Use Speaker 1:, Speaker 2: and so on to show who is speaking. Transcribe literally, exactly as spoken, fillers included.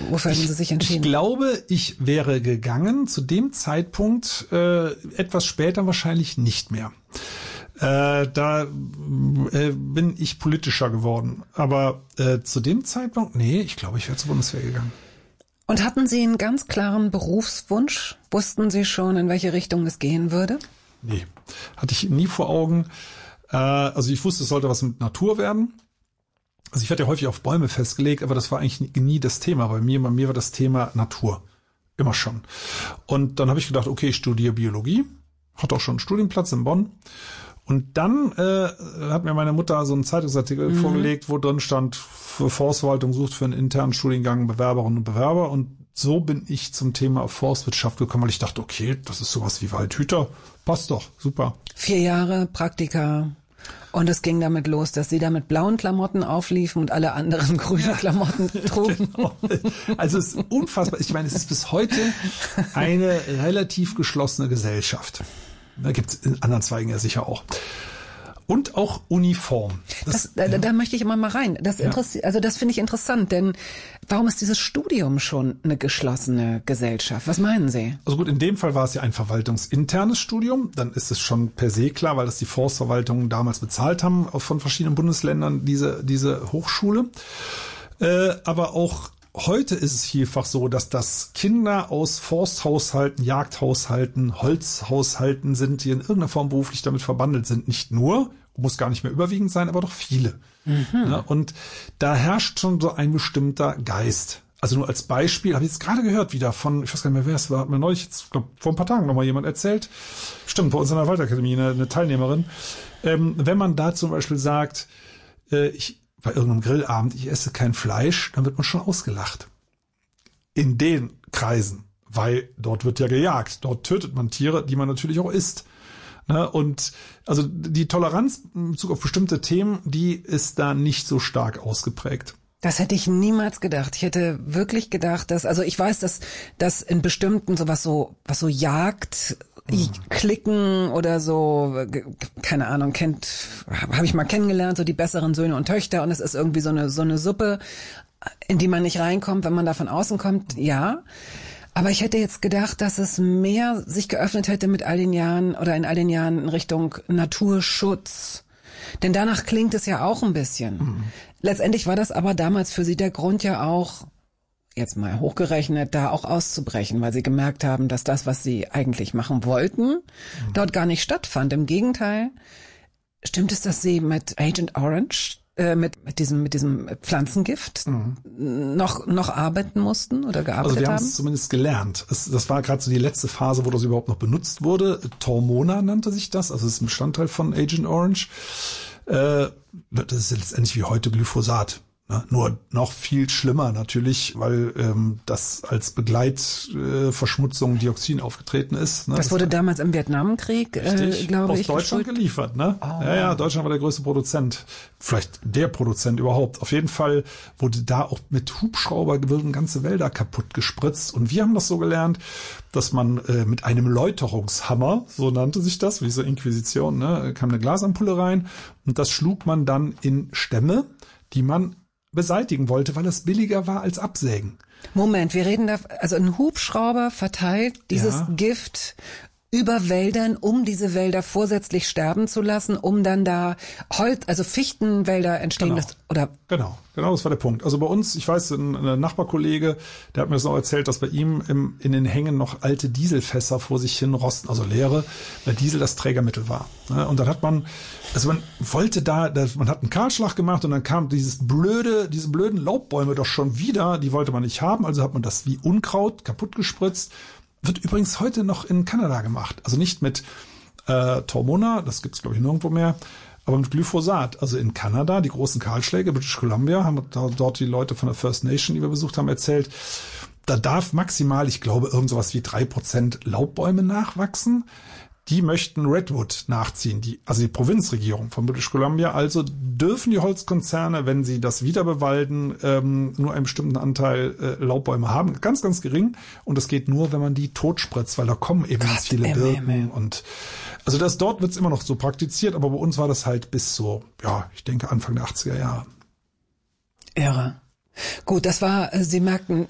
Speaker 1: wofür haben Sie sich entschieden?
Speaker 2: Ich glaube, ich wäre gegangen, zu dem Zeitpunkt äh, etwas später wahrscheinlich nicht mehr. Äh, da äh, bin ich politischer geworden. Aber äh, zu dem Zeitpunkt, nee, ich glaube, ich wäre zur Bundeswehr gegangen.
Speaker 1: Und hatten Sie einen ganz klaren Berufswunsch? Wussten Sie schon, in welche Richtung es gehen würde?
Speaker 2: Nee, hatte ich nie vor Augen. Äh, also ich wusste, es sollte was mit Natur werden. Also ich werde ja häufig auf Bäume festgelegt, aber das war eigentlich nie das Thema. Bei mir, bei mir war das Thema Natur. Immer schon. Und dann habe ich gedacht, okay, ich studiere Biologie. Hatte auch schon einen Studienplatz in Bonn. Und dann äh, hat mir meine Mutter so einen Zeitungsartikel mhm. vorgelegt, wo drin stand, für Forstverwaltung sucht für einen internen Studiengang Bewerberinnen und Bewerber. Und so bin ich zum Thema Forstwirtschaft gekommen, weil ich dachte, okay, das ist sowas wie Waldhüter. Passt doch, super.
Speaker 1: Vier Jahre Praktika. Und es ging damit los, dass Sie da mit blauen Klamotten aufliefen und alle anderen grüne ja. Klamotten trugen.
Speaker 2: Genau. Also es ist unfassbar. Ich meine, es ist bis heute eine relativ geschlossene Gesellschaft. Da gibt es in anderen Zweigen ja sicher auch. Und auch Uniform.
Speaker 1: Das, das, da, da möchte ich immer mal rein. Das
Speaker 2: ja.
Speaker 1: interessiert, also das finde ich interessant, denn warum ist dieses Studium schon eine geschlossene Gesellschaft? Was meinen Sie?
Speaker 2: Also gut, in dem Fall war es ja ein verwaltungsinternes Studium. Dann ist es schon per se klar, weil das die Forstverwaltungen damals bezahlt haben von verschiedenen Bundesländern, diese diese Hochschule. Äh, aber auch heute ist es vielfach so, dass das Kinder aus Forsthaushalten, Jagdhaushalten, Holzhaushalten sind, die in irgendeiner Form beruflich damit verbandelt sind. Nicht nur, muss gar nicht mehr überwiegend sein, aber doch viele. Mhm. Ja, und da herrscht schon so ein bestimmter Geist. Also nur als Beispiel, habe ich jetzt gerade gehört wieder von, ich weiß gar nicht mehr, wer es war, hat mir neulich, jetzt, glaub, vor ein paar Tagen nochmal jemand erzählt. Stimmt, bei uns in der Waldakademie, eine, eine Teilnehmerin. Ähm, wenn man da zum Beispiel sagt, äh, ich bei irgendeinem Grillabend, ich esse kein Fleisch, dann wird man schon ausgelacht. In den Kreisen, weil dort wird ja gejagt, dort tötet man Tiere, die man natürlich auch isst. Ne? Und also die Toleranz in Bezug auf bestimmte Themen, die ist da nicht so stark ausgeprägt.
Speaker 1: Das hätte ich niemals gedacht. Ich hätte wirklich gedacht, dass, also ich weiß, dass, dass in bestimmten sowas so, was so Jagd, hm. Klicken oder so, keine Ahnung, kennt, habe ich mal kennengelernt, so die besseren Söhne und Töchter, und es ist irgendwie so eine, so eine Suppe, in die man nicht reinkommt, wenn man da von außen kommt, ja. Aber ich hätte jetzt gedacht, dass es mehr sich geöffnet hätte mit all den Jahren oder in all den Jahren in Richtung Naturschutz. Denn danach klingt es ja auch ein bisschen. Mhm. Letztendlich war das aber damals für Sie der Grund ja auch, jetzt mal hochgerechnet, da auch auszubrechen, weil Sie gemerkt haben, dass das, was Sie eigentlich machen wollten, mhm. dort gar nicht stattfand. Im Gegenteil, stimmt es, dass Sie mit Agent Orange, äh, mit, mit diesem, mit diesem Pflanzengift mhm. noch, noch arbeiten mussten oder gearbeitet haben?
Speaker 2: Also wir haben
Speaker 1: haben?
Speaker 2: es zumindest gelernt. Es, das war gerade so die letzte Phase, wo das überhaupt noch benutzt wurde. Tormona nannte sich das, also es ist ein Bestandteil von Agent Orange. Äh, das ist letztendlich wie heute Glyphosat. Ne? Nur noch viel schlimmer natürlich, weil ähm, das als Begleitverschmutzung äh, Dioxin aufgetreten ist. Ne?
Speaker 1: Das, das wurde damals im Vietnamkrieg, äh, glaube
Speaker 2: ich,
Speaker 1: aus
Speaker 2: Deutschland
Speaker 1: gesprüht.
Speaker 2: geliefert. Ne? Oh, ja, ja, Deutschland war der größte Produzent. Vielleicht der Produzent überhaupt. Auf jeden Fall wurde da auch mit Hubschrauber wurden ganze Wälder kaputt gespritzt. Und wir haben das so gelernt, dass man äh, mit einem Läuterungshammer, so nannte sich das, wie so Inquisition, ne, kam eine Glasampulle rein und das schlug man dann in Stämme, die man beseitigen wollte, weil es billiger war als absägen.
Speaker 1: Moment, wir reden da, also ein Hubschrauber verteilt dieses ja. Gift über Wäldern, um diese Wälder vorsätzlich sterben zu lassen, um dann da Holz, also Fichtenwälder entstehen.
Speaker 2: Genau.
Speaker 1: Das, oder
Speaker 2: genau, genau, das war der Punkt. Also bei uns, ich weiß, ein, ein Nachbarkollege, der hat mir das auch erzählt, dass bei ihm im, in den Hängen noch alte Dieselfässer vor sich hin rosten, also leere, weil Diesel das Trägermittel war. Und dann hat man, also man wollte da, man hat einen Kahlschlag gemacht und dann kam dieses blöde, diese blöden Laubbäume doch schon wieder, die wollte man nicht haben, also hat man das wie Unkraut kaputt gespritzt. Wird übrigens heute noch in Kanada gemacht. Also nicht mit äh, Tormona, das gibt's glaube ich nirgendwo mehr, aber mit Glyphosat. Also in Kanada, die großen Kahlschläge, British Columbia, haben dort die Leute von der First Nation, die wir besucht haben, erzählt, da darf maximal, ich glaube, irgend sowas wie drei Prozent Laubbäume nachwachsen. Die möchten Redwood nachziehen, die, also die Provinzregierung von British Columbia. Also dürfen die Holzkonzerne, wenn sie das wieder bewalden, ähm, nur einen bestimmten Anteil äh, Laubbäume haben. Ganz, ganz gering. Und das geht nur, wenn man die totspritzt, weil da kommen eben
Speaker 1: Gott,
Speaker 2: viele
Speaker 1: ähm,
Speaker 2: Birken.
Speaker 1: ähm.
Speaker 2: Und also das dort wird's immer noch so praktiziert, aber bei uns war das halt bis so, ja, ich denke Anfang der achtziger Jahre.
Speaker 1: Irre. Gut, das war, Sie merkten,